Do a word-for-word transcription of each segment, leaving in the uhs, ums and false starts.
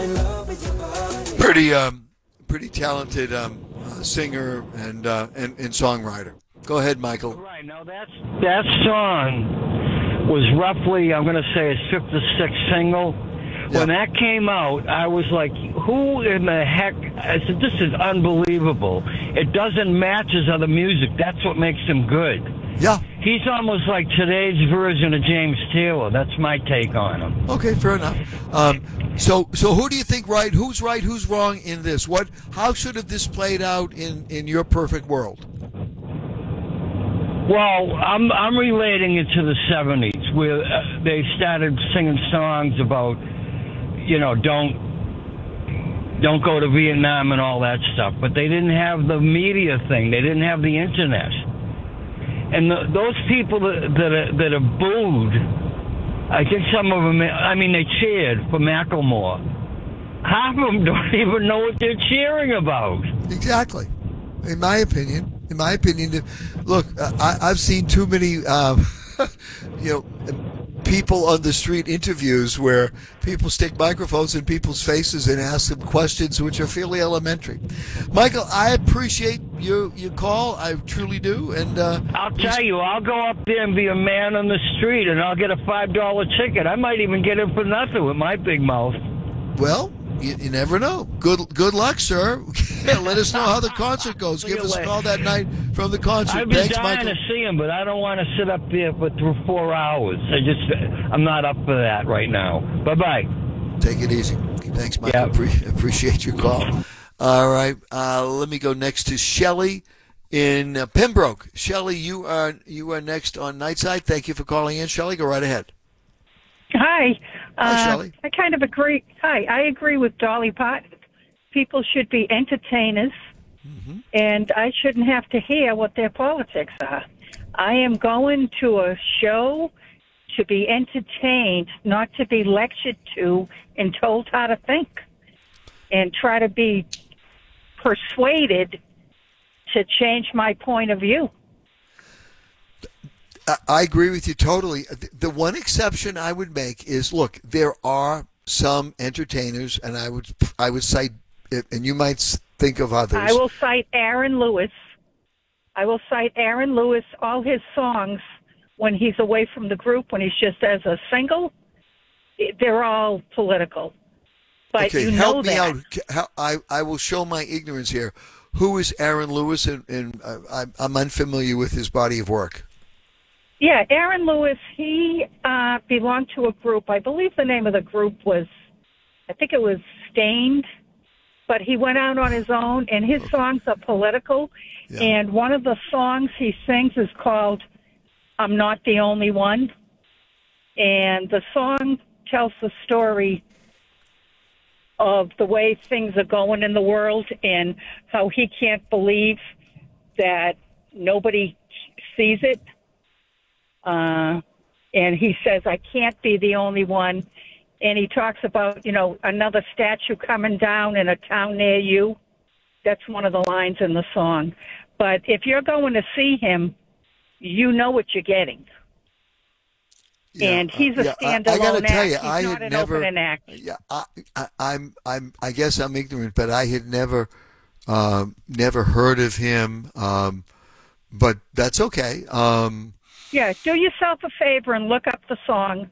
Pretty, um, pretty talented um, uh, singer and, uh, and and songwriter. Go ahead, Michael. Right, now that's, that song was roughly, I'm going to say, his fifth or sixth single. Yeah. When that came out, I was like, who in the heck? I said, this is unbelievable. It doesn't match his other music. That's what makes him good. Yeah. He's almost like today's version of James Taylor. That's my take on him. Okay, fair enough. Um, so, so who do you think right? Who's right? Who's wrong in this? What? How should have this played out in, in your perfect world? Well, I'm I'm relating it to the seventies, where uh, they started singing songs about, you know, don't don't go to Vietnam and all that stuff. But they didn't have the media thing. They didn't have the internet. And the, those people that that are, that are booed, I think some of them, I mean, they cheered for Macklemore. Half of them don't even know what they're cheering about. Exactly. In my opinion, in my opinion, look, I, I've seen too many, um, you know, people on the street interviews where people stick microphones in people's faces and ask them questions which are fairly elementary. Michael, I appreciate your your call. I truly do. And uh, I'll tell you, I'll go up there and be a man on the street, and I'll get a five dollar ticket. I might even get it for nothing with my big mouth. Well, you, you never know. Good good luck, sir. Let us know how the concert goes. Give us a call that night from the concert. I've been Thanks, dying Michael. to see him, but I don't want to sit up there for th- four hours. I just, I'm not up for that right now. Bye-bye. Take it easy. Thanks, Michael. Yep. Appre- appreciate your call. All right. Uh, let me go next to Shelley in uh, Pembroke. Shelley, you are you are next on Nightside. Thank you for calling in, Shelley. Go right ahead. Hi. Hi, uh, Shelley. I kind of agree. Hi. I agree with Dolly Parton. People should be entertainers, mm-hmm. and I shouldn't have to hear what their politics are. I am going to a show to be entertained, not to be lectured to and told how to think, and try to be persuaded to change my point of view. I agree with you totally. The one exception I would make is, look, there are some entertainers, and I would I would cite, and you might think of others. I will cite Aaron Lewis. I will cite Aaron Lewis, all his songs, when he's away from the group, when he's just as a single, they're all political. But okay, you help know me that. out. I, I will show my ignorance here. Who is Aaron Lewis? And, and uh, I'm unfamiliar with his body of work. Yeah, Aaron Lewis, he uh, belonged to a group. I believe the name of the group was, I think it was Stained. But he went out on his own, and his songs are political. Yeah. And one of the songs he sings is called I'm Not the Only One. And the song tells the story of the way things are going in the world and how he can't believe that nobody sees it. Uh, and he says, I can't be the only one. And he talks about, you know, another statue coming down in a town near you. That's one of the lines in the song. But if you're going to see him, you know what you're getting. Yeah, and he's a yeah, standalone I, I gotta act. tell you, he's I not had an never, opening act. Yeah, I, I, I'm, I'm, I guess I'm ignorant, but I had never, um, never heard of him. Um, but that's okay. Um, yeah, do yourself a favor and look up the song.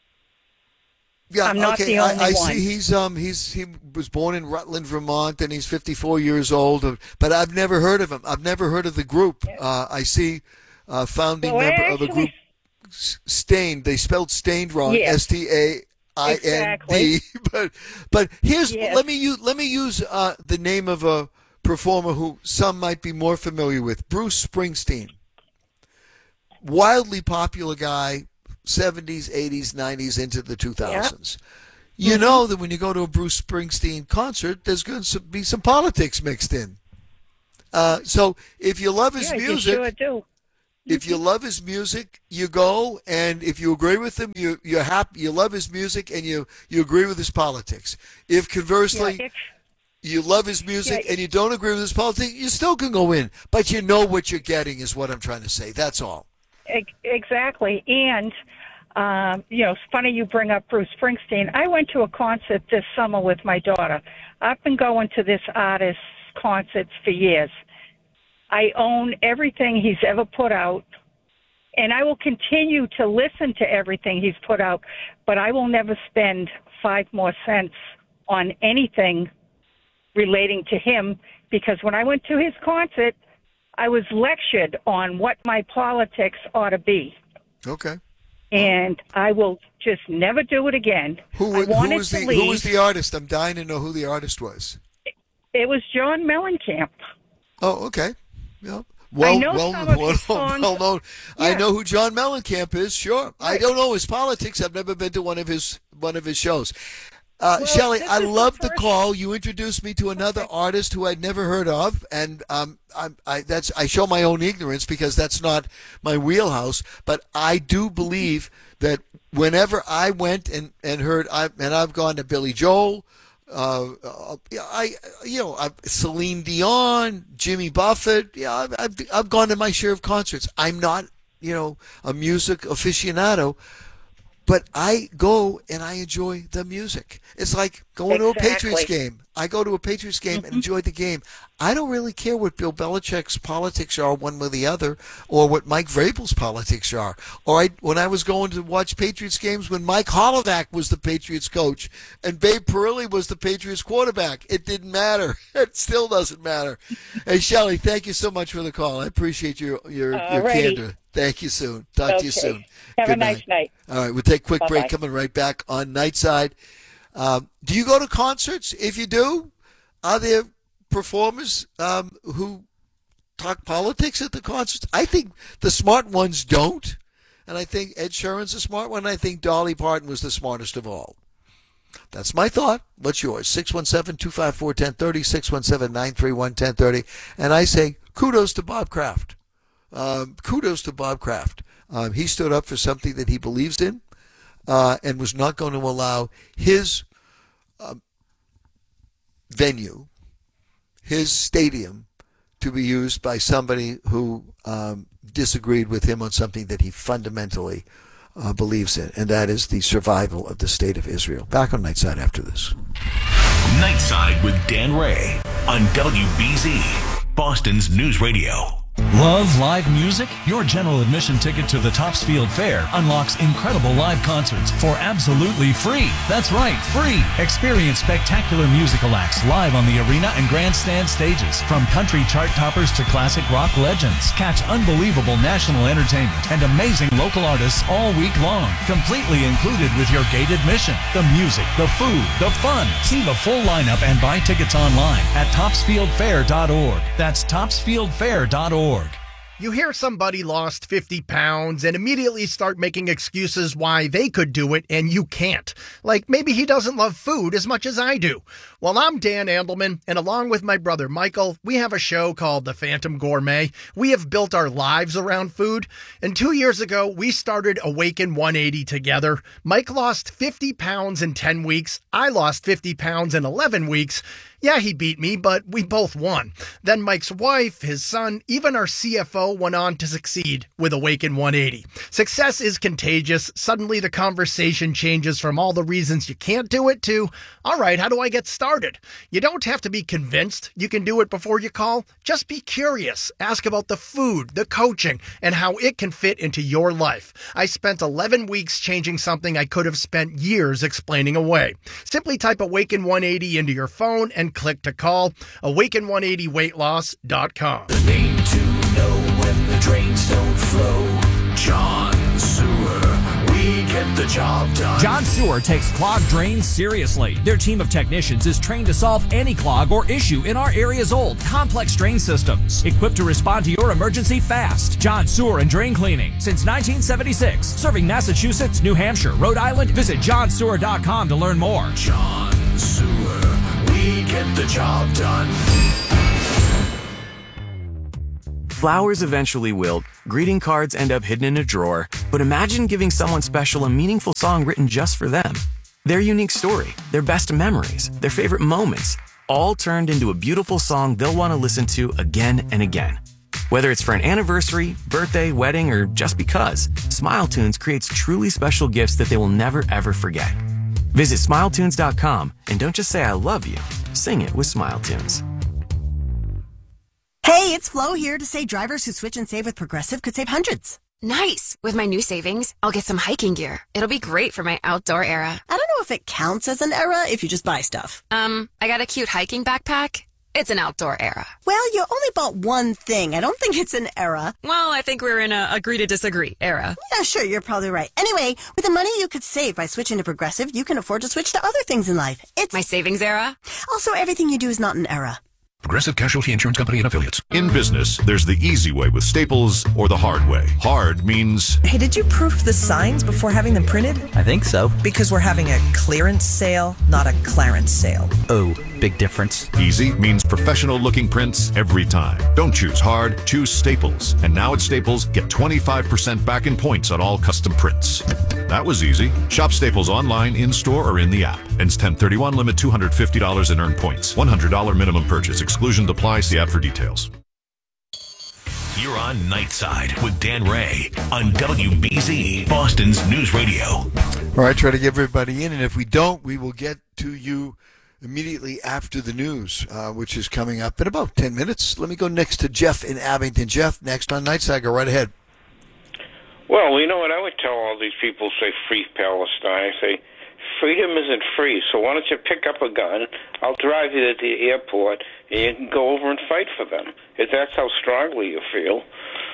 Yeah, I'm not okay. the only I, I one. see. He's um he's he was born in Rutland, Vermont, and he's fifty-four years old. But I've never heard of him. I've never heard of the group. Uh, I see, uh, founding well, member actually, of a group, Stained. They spelled Stained wrong. Yes. S T A I N D. Exactly. But but here's Yes. let me use let me use uh, the name of a performer who some might be more familiar with. Bruce Springsteen. Wildly popular guy. seventies, eighties, nineties, into the two thousands. Yeah. You mm-hmm. know that when you go to a Bruce Springsteen concert, there's going to be some politics mixed in. Uh, so if you love his yeah, music, you sure do. if you love his music, you go, and if you agree with him, you you're happy, you love his music, and you you agree with his politics. If conversely, yeah, you love his music yeah, and you don't agree with his politics, you still can go in, but you know what you're getting is what I'm trying to say. That's all. Exactly, and Um, you know, it's funny you bring up Bruce Springsteen. I went to a concert this summer with my daughter. I've been going to this artist's concerts for years. I own everything he's ever put out, and I will continue to listen to everything he's put out, but I will never spend five more cents on anything relating to him, because when I went to his concert, I was lectured on what my politics ought to be. Okay. And I will just never do it again. Who, I wanted who, was to the, leave. who was the artist? I'm dying to know who the artist was. It was John Mellencamp. Oh, okay. Yeah. Well, I know well, some of well, his songs. well known. I Yeah. know who John Mellencamp is. Sure. I Right. don't know his politics. I've never been to one of his one of his shows. Uh, Well, Shelley, this I is the love the first- call. You introduced me to another artist who I'd never heard of, and um, I, I, that's I show my own ignorance because that's not my wheelhouse. But I do believe that whenever I went and, and heard, I, and I've gone to Billy Joel, uh, uh, I you know I've, Celine Dion, Jimmy Buffett. Yeah, I've, I've I've gone to my share of concerts. I'm not you know a music aficionado. But I go and I enjoy the music. It's like going to a Patriots Exactly. game. I go to a Patriots game and enjoy the game. I don't really care what Bill Belichick's politics are one way or the other, or what Mike Vrabel's politics are. Or I, when I was going to watch Patriots games when Mike Holovac was the Patriots coach and Babe Parilli was the Patriots quarterback, it didn't matter. It still doesn't matter. Hey, Shelley, thank you so much for the call. I appreciate your your, your Alrighty. candor. Thank you soon. Talk to you Okay. soon. Have Good a nice night. All right, we'll take a quick Bye-bye. break. Coming right back on Nightside. Um, do you go to concerts? If you do, are there performers um, who talk politics at the concerts? I think the smart ones don't, and I think Ed Sheeran's a smart one. And I think Dolly Parton was the smartest of all. That's my thought. What's yours? six one seven, two five four, one zero three zero, six one seven, nine three one, one zero three zero. And I say kudos to Bob Kraft. Um, kudos to Bob Kraft. Um, he stood up for something that he believes in uh, and was not going to allow his um, venue, his stadium, to be used by somebody who um, disagreed with him on something that he fundamentally uh, believes in, and that is the survival of the state of Israel. Back on Nightside after this. Nightside with Dan Ray on W B Z, Boston's News Radio. Love live music? Your general admission ticket to the Topsfield Fair unlocks incredible live concerts for absolutely free. That's right, free. Experience spectacular musical acts live on the arena and grandstand stages. From country chart toppers to classic rock legends. Catch unbelievable national entertainment and amazing local artists all week long. Completely included with your gate admission. The music, the food, the fun. See the full lineup and buy tickets online at topsfield fair dot org. That's topsfield fair dot org. You hear somebody lost fifty pounds and immediately start making excuses why they could do it and you can't. Like maybe he doesn't love food as much as I do. Well, I'm Dan Andelman, and along with my brother Michael, we have a show called The Phantom Gourmet. We have built our lives around food, and two years ago, we started Awaken one eighty together. Mike lost fifty pounds in ten weeks. I lost fifty pounds in eleven weeks. Yeah, he beat me, but we both won. Then Mike's wife, his son, even our C F O went on to succeed with Awaken one eighty. Success is contagious. Suddenly the conversation changes from all the reasons you can't do it to, all right, how do I get started? You don't have to be convinced you can do it before you call. Just be curious. Ask about the food, the coaching, and how it can fit into your life. I spent eleven weeks changing something I could have spent years explaining away. Simply type Awaken one eighty into your phone and click to call. awaken one eighty weight loss dot com. The name to know when the drains don't flow. John Sewer, we get the job done. John Sewer takes clogged drains seriously. Their team of technicians is trained to solve any clog or issue in our area's old, complex drain systems. Equipped to respond to your emergency fast. John Sewer and Drain Cleaning since nineteen seventy-six. Serving Massachusetts, New Hampshire, Rhode Island. Visit john sewer dot com to learn more. John Sewer, we get the job done. Flowers eventually wilt, greeting cards end up hidden in a drawer, but imagine giving someone special a meaningful song written just for them. Their unique story, their best memories, their favorite moments, all turned into a beautiful song they'll want to listen to again and again. Whether it's for an anniversary, birthday, wedding, or just because, Smile Tunes creates truly special gifts that they will never, ever forget. Visit smile tunes dot com and don't just say I love you. Sing it with Smile Tunes. Hey, it's Flo here to say drivers who switch and save with Progressive could save hundreds. Nice. With my new savings, I'll get some hiking gear. It'll be great for my outdoor era. I don't know if it counts as an era if you just buy stuff. Um, I got a cute hiking backpack. It's an outdoor era. Well, you only bought one thing. I don't think it's an era. Well, I think we're in a agree to disagree era. Yeah, sure, you're probably right. Anyway, with the money you could save by switching to Progressive, you can afford to switch to other things in life. It's my savings era. Also, everything you do is not an era. Progressive Casualty Insurance Company and Affiliates. In business, there's the easy way with Staples or the hard way. Hard means... Hey, did you proof the signs before having them printed? I think so. Because we're having a clearance sale, not a clarence sale. Oh, big difference. Easy means professional-looking prints every time. Don't choose hard, choose Staples. And now at Staples, get twenty-five percent back in points on all custom prints. That was easy. Shop Staples online, in-store, or in the app. Ends ten thirty-one, limit two hundred fifty dollars in earned points. one hundred dollars minimum purchase. Exclusion apply. See app for details. You're on Nightside with Dan Ray on W B Z, Boston's News Radio. All right, try to get everybody in, and if we don't, we will get to you immediately after the news, uh, which is coming up in about ten minutes. Let me go next to Jeff in Abington. Jeff, next on Nightside. Go right ahead. Well, you know what I would tell all these people who say free Palestine? I say, freedom isn't free, so why don't you pick up a gun, I'll drive you to the airport, and you can go over and fight for them, if that's how strongly you feel.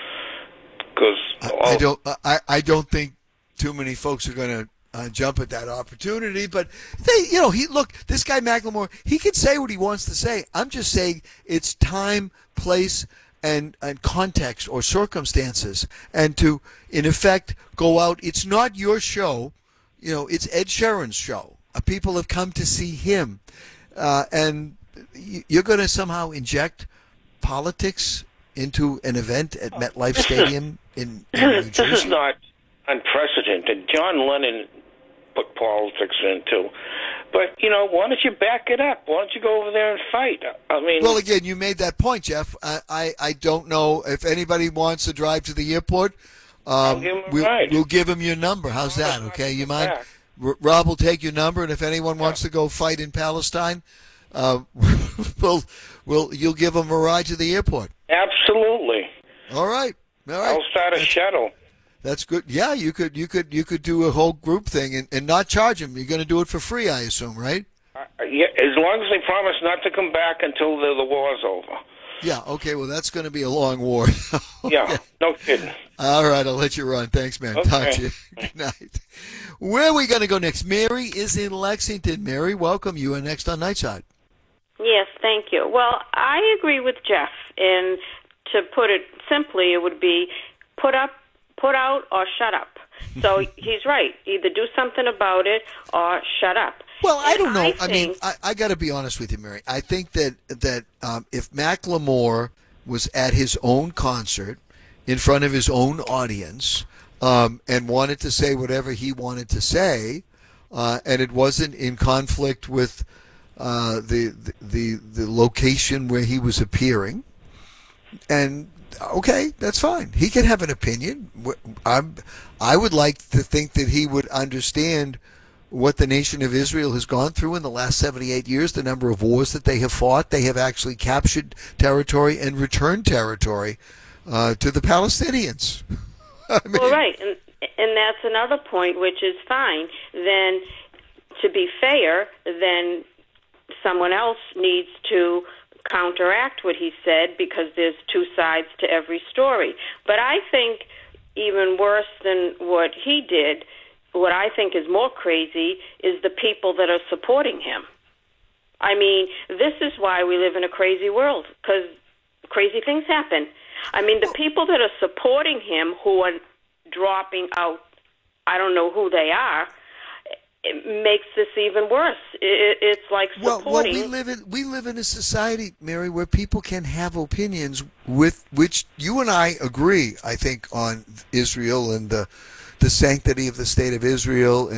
Because I, I don't, I, I don't think too many folks are going to uh, jump at that opportunity, but they, you know, he look, this guy Macklemore, he can say what he wants to say. I'm just saying it's time, place, and and context or circumstances, and to in effect go out. It's not your show. You know, it's Ed Sheeran's show. Uh, people have come to see him. Uh, and you're going to somehow inject politics into an event at MetLife Stadium in, in New Jersey? This is not unprecedented. John Lennon put politics in, too. But, you know, why don't you back it up? Why don't you go over there and fight? I mean... Well, again, you made that point, Jeff. I, I, I don't know if anybody wants to drive to the airport. Um, give we'll, right. we'll give him your number. How's that? Okay, you mind? R- Rob will take your number, and if anyone yeah. wants to go fight in Palestine, uh, we'll, we'll, you'll give them a ride to the airport. Absolutely. All right. All right. I'll start a That's, shuttle. That's good. Yeah, you could, you could, you could do a whole group thing and, and not charge them. You're going to do it for free, I assume, right? Uh, yeah, as long as they promise not to come back until the, the war's over. Yeah, okay, well, that's going to be a long war. Okay. Yeah, no kidding. All right, I'll let you run. Thanks, man. Okay. Talk to you. Good night. Where are we going to go next? Mary is in Lexington. Mary, welcome. You are next on Nightside. Yes, thank you. Well, I agree with Jeff. And to put it simply, it would be put up, put out, or shut up. So he's right. Either do something about it or shut up. Well, I don't know. I, I mean, I, I got to be honest with you, Mary. I think that that um, if Macklemore was at his own concert in front of his own audience um, and wanted to say whatever he wanted to say, uh, and it wasn't in conflict with uh, the, the the the location where he was appearing, and okay, that's fine. He can have an opinion. I'm, I would like to think that he would understand what the nation of Israel has gone through in the last seventy-eight years, the number of wars that they have fought. They have actually captured territory and returned territory uh, to the Palestinians. I mean, well, right, and, and that's another point, which is fine. Then, to be fair, then someone else needs to counteract what he said because there's two sides to every story. But I think even worse than what he did, what I think is more crazy is the people that are supporting him. I mean, this is why we live in a crazy world, because crazy things happen. I mean, the people that are supporting him who are dropping out, I don't know who they are, it makes this even worse. It, it's like supporting... Well, well, we live in we live in a society, Mary, where people can have opinions with which you and I agree, I think, on Israel and the the sanctity of the state of Israel